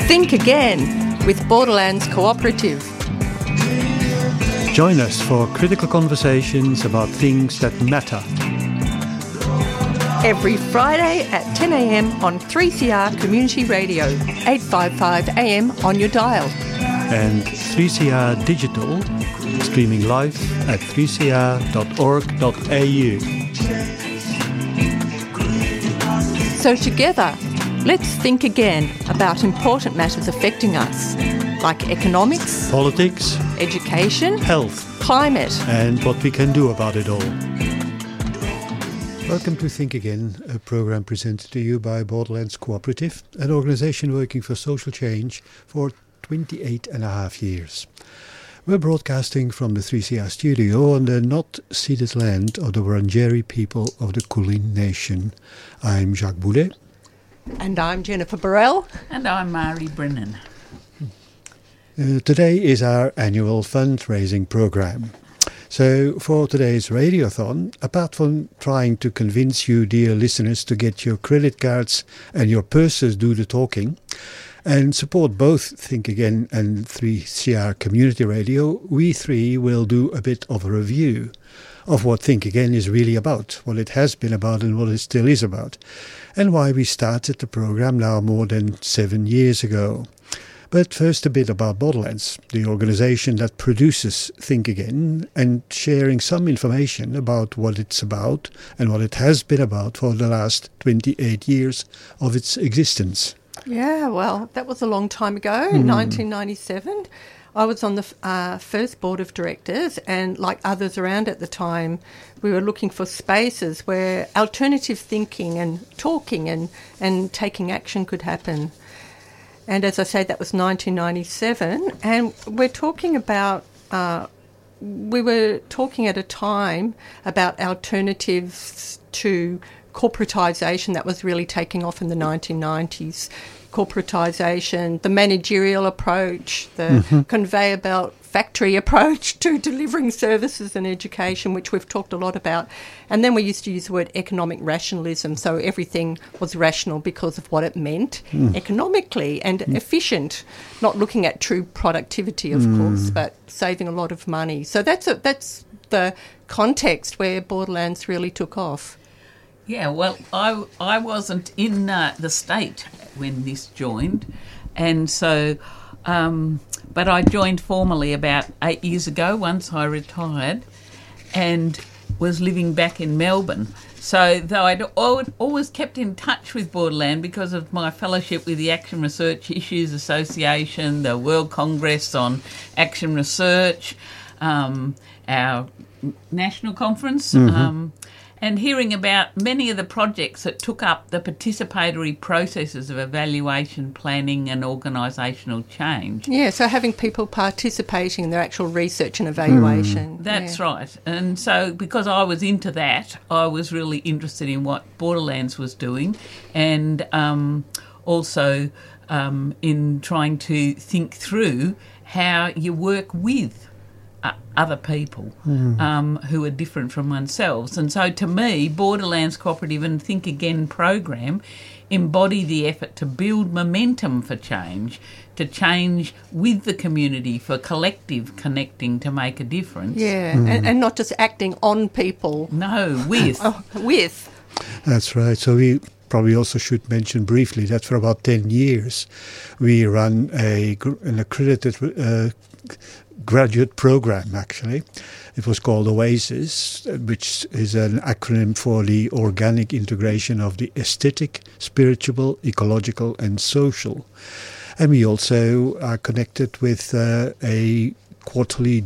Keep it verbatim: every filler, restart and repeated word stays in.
Think Again with Borderlands Cooperative. Join us for critical conversations about things that matter. Every Friday at ten a.m. on three C R Community Radio, eight fifty-five A M on your dial. And three C R Digital, streaming live at three c r dot org dot a u. So together, let's think again about important matters affecting us, like economics, politics, education, health, climate, and what we can do about it all. Welcome to Think Again, a program presented to you by Borderlands Cooperative, an organisation working for social change for twenty-eight and a half years. We're broadcasting from the three C R studio on the not ceded land of the Wurundjeri people of the Kulin Nation. I'm Jacques Boulet. And I'm Jennifer Burrell. And I'm Mari Brennan. Uh, today is our annual fundraising program. So for today's radiothon, apart from trying to convince you, dear listeners, to get your credit cards and your purses do the talking, and support both Think Again and three C R Community Radio, we three will do a bit of a review of what Think Again is really about, what it has been about and what it still is about, and why we started the program now more than seven years ago. But first a bit about Borderlands, the organisation that produces Think Again, and sharing some information about what it's about and what it has been about for the last twenty-eight years of its existence. Yeah, well, that was a long time ago, mm. nineteen ninety-seven. I was on the uh, first board of directors, and like others around at the time, we were looking for spaces where alternative thinking and talking and, and taking action could happen. And as I say, that was nineteen ninety-seven, and we're talking about, uh, we were talking at a time about alternatives to corporatisation that was really taking off in the nineteen nineties. Corporatisation, the managerial approach, the mm-hmm. conveyor belt factory approach to delivering services and education, which we've talked a lot about. And then we used to use the word economic rationalism, so everything was rational because of what it meant mm. economically and mm. efficient, not looking at true productivity, of mm. course, but saving a lot of money. So that's a, that's the context where Borderlands really took off. Yeah, well, I, I wasn't in uh, the state when this joined, and so, um, but I joined formally about eight years ago once I retired and was living back in Melbourne. So though I'd always kept in touch with Borderland because of my fellowship with the Action Research Issues Association, the World Congress on Action Research, um, our national conference, mm-hmm. um, and hearing about many of the projects that took up the participatory processes of evaluation, planning and organisational change. Yeah, so having people participating in their actual research and evaluation. Mm. That's yeah. right. And so because I was into that, I was really interested in what Borderlands was doing, and um, also um, in trying to think through how you work with Uh, other people mm. um, who are different from oneself. And so to me, Borderlands Cooperative and Think Again program embody the effort to build momentum for change, to change with the community, for collective connecting to make a difference. Yeah, mm. and, and not just acting on people. No, with. oh, with. That's right. So we probably also should mention briefly that for about ten years we run a an accredited uh, graduate program, actually. It was called OASIS, which is an acronym for the Organic Integration of the Aesthetic, Spiritual, Ecological and Social. And we also are connected with uh, a quarterly